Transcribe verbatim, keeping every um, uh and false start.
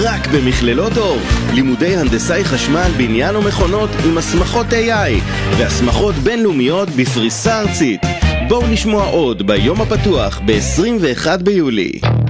רק במכללות אור. לימודי הנדסאי חשמל, בניין ומכונות עם הסמכות איי איי והסמכות בינלאומיות בפריסה ארצית. בואו נשמוע עוד ביום הפתוח ב-עשרים ואחד ביולי.